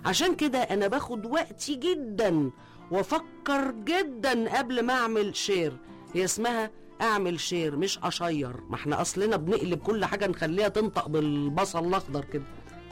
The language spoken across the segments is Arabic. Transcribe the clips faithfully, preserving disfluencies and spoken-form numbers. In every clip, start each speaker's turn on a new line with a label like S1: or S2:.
S1: عشان كده انا باخد وقتي جدا وافكر جدا قبل ما اعمل شير. هي اسمها اعمل شير مش اشير، ما احنا اصلنا بنقلب كل حاجة نخليها تنطق بالبصل الاخضر كده.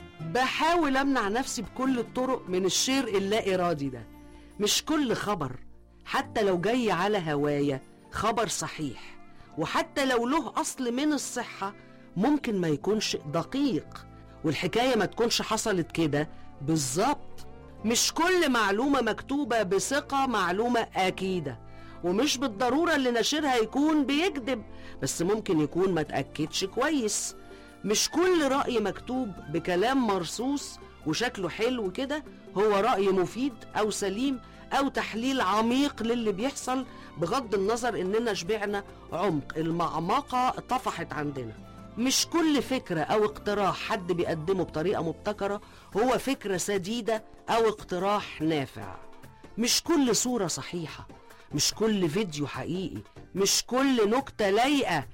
S1: بحاول امنع نفسي بكل الطرق من الشير اللا ارادي ده. مش كل خبر حتى لو جاي على هواية خبر صحيح، وحتى لو له اصل من الصحة ممكن ما يكونش دقيق، والحكاية ما تكونش حصلت كده بالظبط. مش كل معلومة مكتوبة بثقة معلومة أكيدة، ومش بالضرورة اللي ناشرها يكون بيكذب، بس ممكن يكون ما تأكدش كويس. مش كل رأي مكتوب بكلام مرصوص وشكله حلو كده هو رأي مفيد أو سليم أو تحليل عميق للي بيحصل، بغض النظر إننا شبعنا عمق، المعمقة طفحت عندنا. مش كل فكرة أو اقتراح حد بيقدمه بطريقة مبتكرة هو فكرة سديدة أو اقتراح نافع. مش كل صورة صحيحة، مش كل فيديو حقيقي، مش كل نكتة لايقة،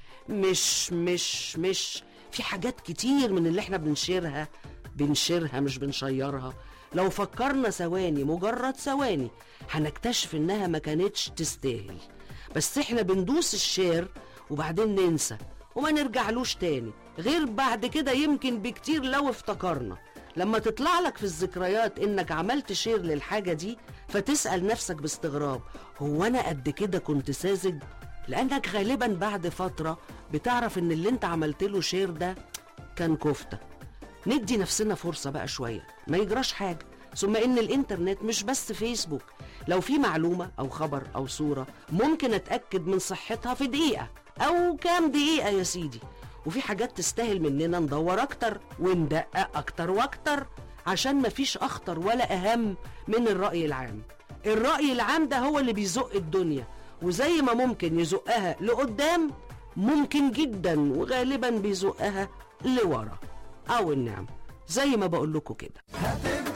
S1: مش مش مش في حاجات كتير من اللي احنا بنشيرها بنشيرها مش بنشيرها. لو فكرنا ثواني، مجرد ثواني، هنكتشف انها ما كانتش تستاهل، بس احنا بندوس الشير وبعدين ننسى وما نرجعلوش تاني، غير بعد كده يمكن بكتير لو افتكرنا. لما تطلع لك في الذكريات انك عملت شير للحاجة دي فتسأل نفسك باستغراب، هو انا قد كده كنت ساذج؟ لانك غالبا بعد فترة بتعرف ان اللي انت عملت له شير ده كان كفتة. ندي نفسنا فرصة بقى شوية، ما يجراش حاجة. ثم ان الانترنت مش بس فيسبوك، لو في معلومة او خبر او صورة ممكن اتأكد من صحتها في دقيقة او كام دقيقة يا سيدي. وفي حاجات تستاهل مننا ندور اكتر وندقق اكتر واكتر، عشان مفيش اخطر ولا اهم من الرأي العام. الرأي العام ده هو اللي بيزق الدنيا، وزي ما ممكن يزقها لقدام ممكن جدا وغالبا بيزقها لورا او النعم، زي ما بقول لكم كده.